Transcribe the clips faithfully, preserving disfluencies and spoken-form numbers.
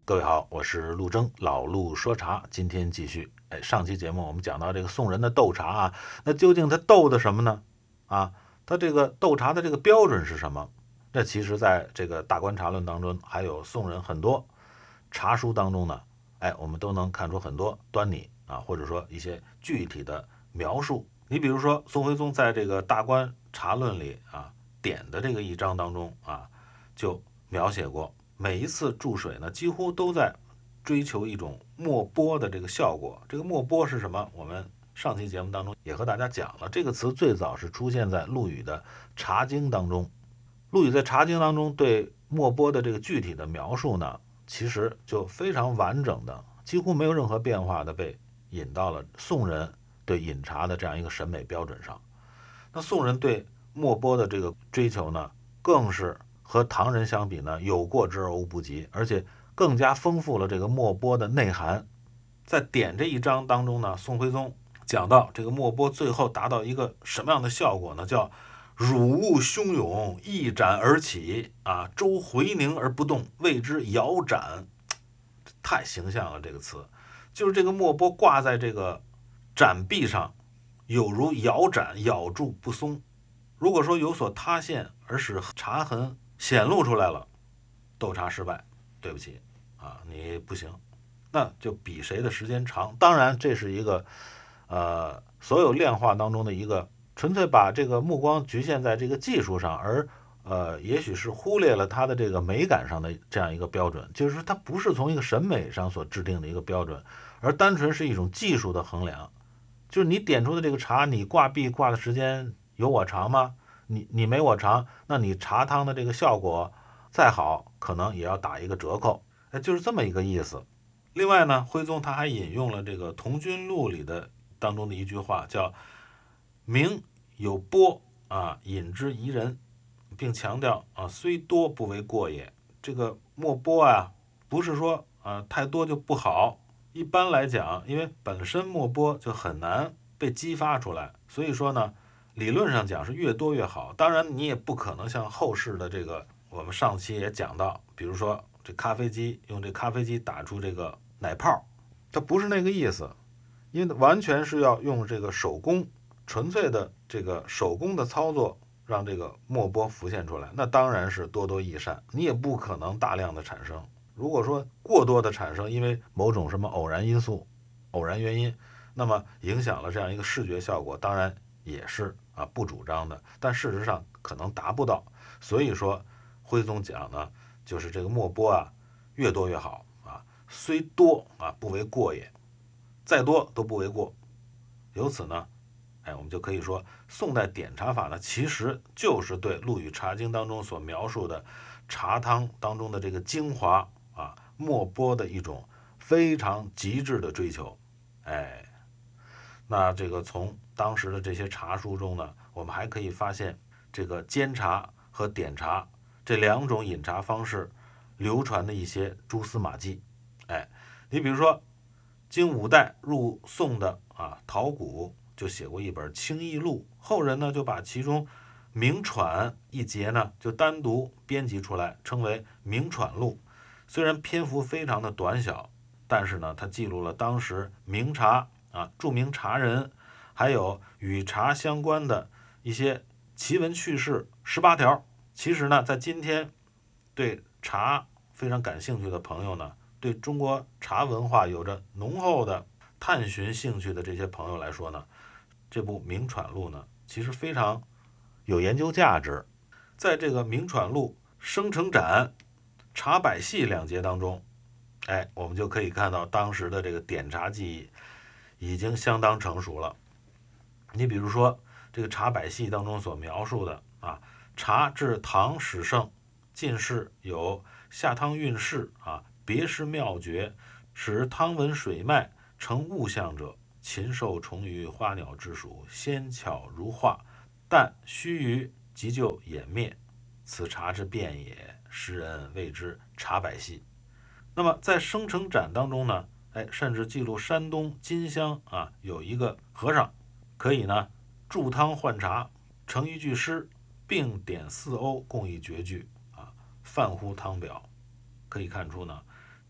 各位好，我是陆征，老陆说茶，今天继续。哎，上期节目我们讲到这个宋人的斗茶啊，那究竟他斗的什么呢？啊，他这个斗茶的这个标准是什么？这其实在这个大观茶论当中，还有宋人很多茶书当中呢，哎，我们都能看出很多端倪啊，或者说一些具体的描述。你比如说，宋徽宗在这个大观茶论里啊点的这个一章当中啊，就描写过。每一次注水呢，几乎都在追求一种没波的这个效果。这个没波是什么？我们上期节目当中也和大家讲了，这个词最早是出现在陆羽的《茶经》当中。陆羽在《茶经》当中对没波的这个具体的描述呢，其实就非常完整的，几乎没有任何变化的被引到了宋人对饮茶的这样一个审美标准上。那宋人对没波的这个追求呢，更是和唐人相比呢，有过之而无不及，而且更加丰富了这个没波的内涵。在点这一章当中呢，宋徽宗讲到这个没波最后达到一个什么样的效果呢？叫乳雾汹涌，一展而起啊，周回凝而不动，谓之摇盏。太形象了，这个词就是这个没波挂在这个盏壁上，有如摇盏，咬住不松。如果说有所塌陷而使茶痕显露出来了，斗茶失败，对不起啊，你不行，那就比谁的时间长。当然，这是一个呃所有炼化当中的一个纯粹把这个目光局限在这个技术上，而呃也许是忽略了它的这个美感上的这样一个标准，就是说它不是从一个审美上所制定的一个标准，而单纯是一种技术的衡量。就是你点出的这个茶，你挂壁挂的时间有我长吗？你你没我长，那你茶汤的这个效果再好，可能也要打一个折扣，哎，就是这么一个意思。另外呢，徽宗他还引用了这个《同君录》里的当中的一句话，叫“名有波啊，饮之宜人”，并强调啊，虽多不为过也。这个没波啊，不是说啊太多就不好。一般来讲，因为本身没波就很难被激发出来，所以说呢，理论上讲是越多越好。当然，你也不可能像后世的这个，我们上期也讲到，比如说这咖啡机用这咖啡机打出这个奶泡，它不是那个意思，因为完全是要用这个手工，纯粹的这个手工的操作，让这个没波浮现出来，那当然是多多益善，你也不可能大量的产生。如果说过多的产生，因为某种什么偶然因素、偶然原因，那么影响了这样一个视觉效果，当然也是啊不主张的，但事实上可能达不到。所以说，徽宗讲呢，就是这个没波啊，越多越好啊，虽多啊不为过也，再多都不为过。由此呢，哎，我们就可以说，宋代点茶法呢，其实就是对《陆羽茶经》当中所描述的茶汤当中的这个精华啊、没波的一种非常极致的追求。哎，那这个从当时的这些茶书中呢，我们还可以发现，这个煎茶和点茶这两种饮茶方式流传的一些蛛丝马迹。哎，你比如说，经五代入宋的啊陶谷就写过一本《清异录》，后人呢就把其中名喘一节呢就单独编辑出来，称为《名喘录》。虽然篇幅非常的短小，但是呢，它记录了当时名茶啊著名茶人，还有与茶相关的一些奇闻趣事十八条。其实呢，在今天对茶非常感兴趣的朋友呢，对中国茶文化有着浓厚的探寻兴趣的这些朋友来说呢，这部《名喘录》呢，其实非常有研究价值。在这个《名喘录》生成盏、茶百戏两节当中，哎，我们就可以看到当时的这个点茶技艺已经相当成熟了。你比如说这个茶百戏当中所描述的啊，茶至唐始盛，进士有下汤运势啊，别施妙诀，使汤文水脉成物象者，禽兽虫鱼花鸟之属，纤巧如画，但须臾即就湮灭，此茶之变也，时人谓之茶百戏。那么在生成盏当中呢，哎，甚至记录山东金乡啊有一个和尚可以呢注汤换茶，成一句诗，并点四瓯，共一绝句啊，泛乎汤表。可以看出呢，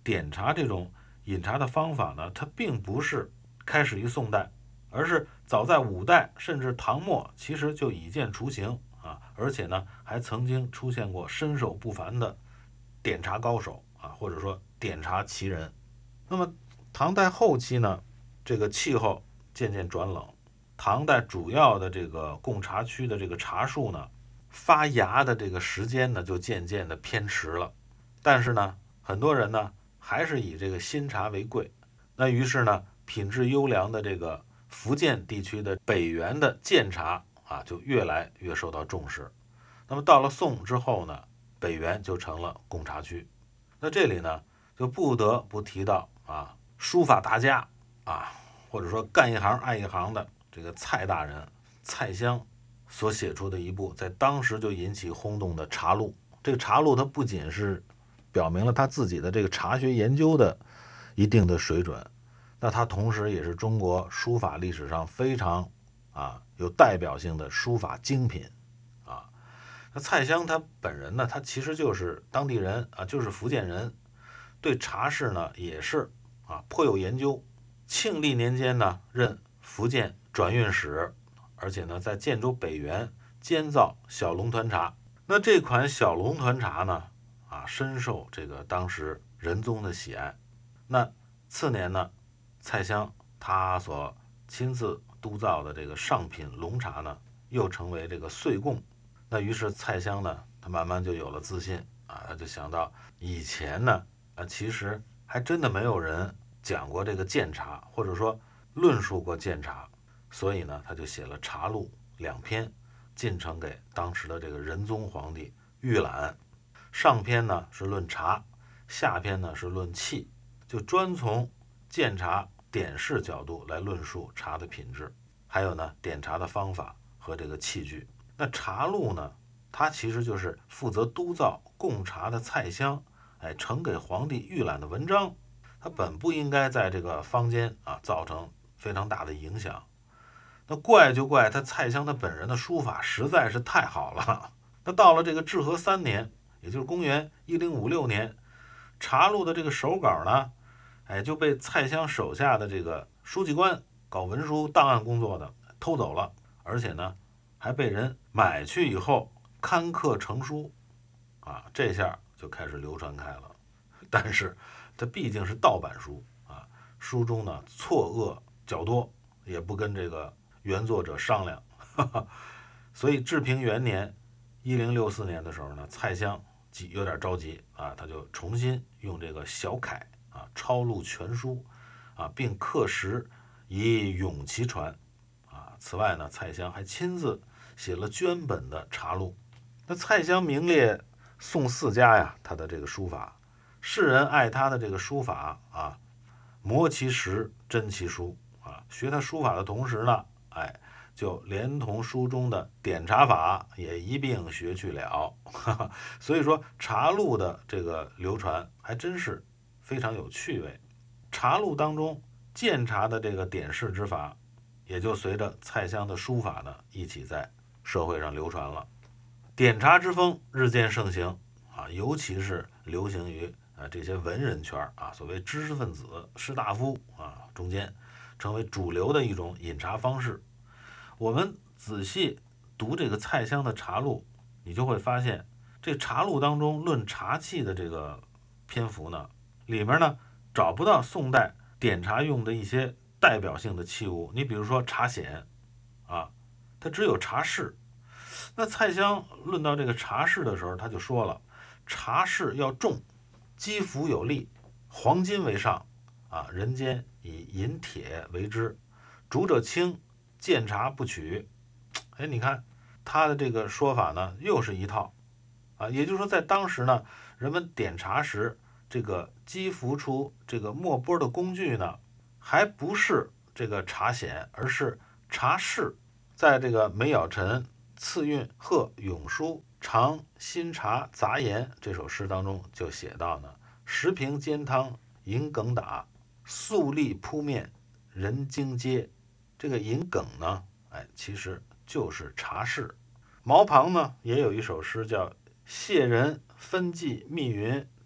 点茶这种饮茶的方法呢，它并不是开始于宋代，而是早在五代甚至唐末，其实就已见雏形啊，而且呢，还曾经出现过身手不凡的点茶高手啊，或者说点茶奇人。那么唐代后期呢，这个气候渐渐转冷，唐代主要的这个贡茶区的这个茶树呢，发芽的这个时间呢，就渐渐的偏迟了。但是呢，很多人呢还是以这个新茶为贵，那于是呢，品质优良的这个福建地区的北元的建茶啊，就越来越受到重视。那么到了宋之后呢，北元就成了贡茶区。那这里呢，就不得不提到啊，书法大家啊，或者说干一行爱一行的这个蔡大人蔡襄所写出的一部在当时就引起轰动的茶录。这个茶录它不仅是表明了他自己的这个茶学研究的一定的水准，那他同时也是中国书法历史上非常啊有代表性的书法精品啊。那蔡襄他本人呢，他其实就是当地人啊，就是福建人，对茶事呢也是啊颇有研究。庆历年间呢，任福建转运使，而且呢在建州北园监造小龙团茶。那这款小龙团茶呢，啊深受这个当时仁宗的喜爱。那次年呢，蔡襄他所亲自督造的这个上品龙茶呢，又成为这个岁贡。那于是蔡襄呢，他慢慢就有了自信啊，他就想到以前呢，啊其实还真的没有人讲过这个鉴茶，或者说论述过鉴茶，所以呢，他就写了茶录两篇，进呈给当时的这个仁宗皇帝预览。上篇呢是论茶，下篇呢是论器，就专从鉴茶点式角度来论述茶的品质，还有呢点茶的方法和这个器具。那茶录呢，它其实就是负责督造贡茶的蔡襄，哎，呈给皇帝预览的文章。它本不应该在这个坊间啊造成非常大的影响。那怪就怪他蔡襄他本人的书法实在是太好了。那到了这个至和三年，也就是公元一零五六年，茶录的这个手稿呢，哎，就被蔡襄手下的这个书记官搞文书档案工作的偷走了，而且呢，还被人买去以后刊刻成书，啊，这下就开始流传开了。但是它毕竟是盗版书啊，书中呢错愕较多，也不跟这个原作者商量，哈哈。所以治平元年一零六四年的时候呢，蔡襄急有点着急啊，他就重新用这个小楷啊抄录全书啊，并刻石以永其传啊。此外呢，蔡襄还亲自写了绢本的茶录。那蔡襄名列宋四家呀，他的这个书法，世人爱他的这个书法啊，磨其实，真其书啊。学他书法的同时呢，哎，就连同书中的点茶法也一并学去了。哈哈，所以说茶录的这个流传还真是非常有趣味。茶录当中鉴茶的这个点式之法，也就随着蔡襄的书法呢一起在社会上流传了。点茶之风日渐盛行啊，尤其是流行于啊这些文人圈啊，所谓知识分子、士大夫啊中间，成为主流的一种饮茶方式。我们仔细读这个蔡襄的茶录，你就会发现，这茶录当中论茶器的这个篇幅呢，里面呢找不到宋代点茶用的一些代表性的器物。你比如说茶筅啊，它只有茶室。那蔡襄论到这个茶室的时候，他就说了，茶室要重，积浮有力，黄金为上啊，人间以银铁为之，煮者清，见茶不取。哎，你看他的这个说法呢，又是一套啊，也就是说，在当时呢，人们点茶时，这个积浮出这个墨波的工具呢，还不是这个茶筅，而是茶室。在这个梅尧臣次韵贺永书尝新茶杂言这首诗当中就写到呢，十瓶煎汤银梗打，素粒铺面人精接。这个银梗呢，哎，其实就是茶室。毛庞呢也有一首诗叫谢人分际密云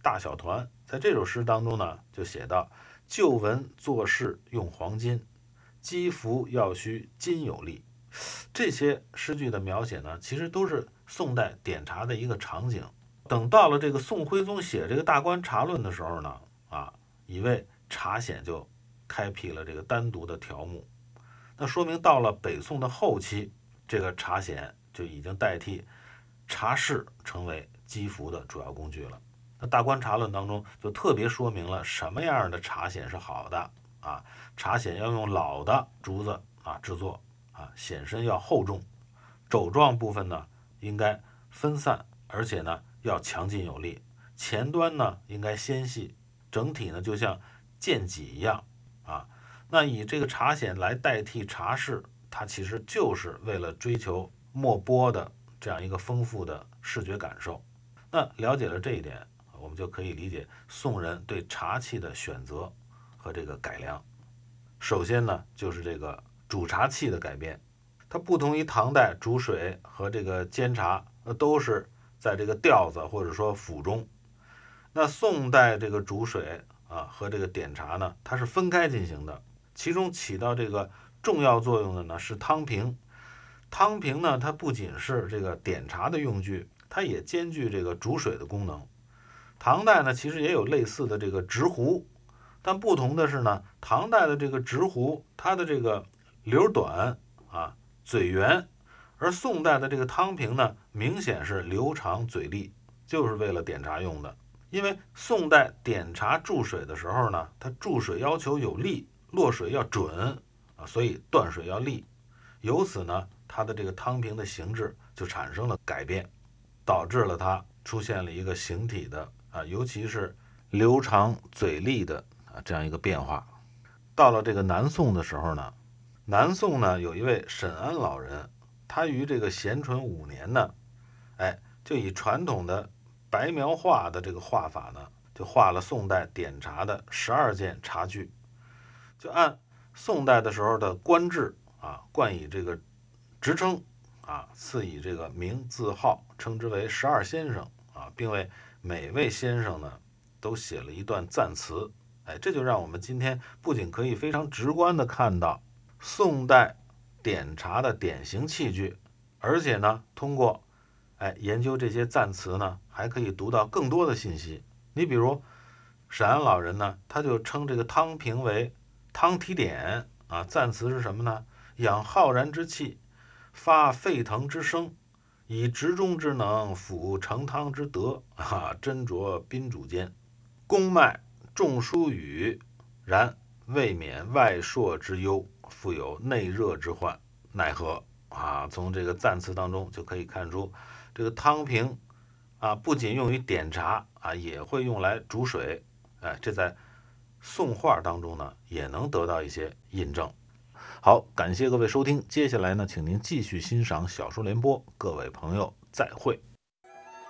大小团。在这首诗当中呢，就写到：旧闻做事用黄金，积福要须金有力。这些诗句的描写呢，其实都是宋代点茶的一个场景。等到了这个宋徽宗写这个《大观茶论》的时候呢，啊，以为茶显就开辟了这个单独的条目。那说明到了北宋的后期，这个茶显就已经代替茶室成为积福的主要工具了。那《大观茶论》当中就特别说明了什么样的茶显是好的啊，茶显要用老的竹子啊制作啊，显身要厚重，肘状部分呢应该分散，而且呢要强劲有力，前端呢应该纤细，整体呢就像剑戟一样啊。那以这个茶显来代替茶室，它其实就是为了追求墨波的这样一个丰富的视觉感受。那了解了这一点，我们就可以理解宋人对茶器的选择和这个改良。首先呢，就是这个煮茶器的改变，它不同于唐代煮水和这个煎茶，呃，都是在这个吊子或者说釜中。那宋代这个煮水啊和这个点茶呢，它是分开进行的，其中起到这个重要作用的呢是汤瓶。汤瓶呢，它不仅是这个点茶的用具，它也兼具这个煮水的功能。唐代呢，其实也有类似的这个直壶，但不同的是呢，唐代的这个直壶，它的这个流短啊，嘴圆，而宋代的这个汤瓶呢，明显是流长嘴利，就是为了点茶用的。因为宋代点茶注水的时候呢，它注水要求有力，落水要准啊，所以断水要利。由此呢，它的这个汤瓶的形制就产生了改变，导致了它出现了一个形体的啊，尤其是流长嘴利的啊这样一个变化。到了这个南宋的时候呢，南宋呢有一位沈安老人，他于这个咸淳五年呢，哎，就以传统的白描画的这个画法呢，就画了宋代点茶的十二件茶具，就按宋代的时候的官制啊，冠以这个职称啊，赐以这个名字号，称之为十二先生啊，并为每位先生呢都写了一段赞词。哎，这就让我们今天不仅可以非常直观的看到宋代点茶的典型器具，而且呢，通过哎研究这些赞词呢，还可以读到更多的信息。你比如沈安老人呢，他就称这个汤瓶为汤提点啊，赞词是什么呢？养浩然之气，发沸腾之声，以直中之能辅成汤之德啊，斟酌宾主间，公脉重疏语，然未免外朔之忧，复有内热之患，奈何啊？从这个赞词当中就可以看出，这个汤瓶啊，不仅用于点茶啊，也会用来煮水。哎，这在宋画当中呢，也能得到一些印证。好，感谢各位收听，接下来呢，请您继续欣赏小说联播，各位朋友再会。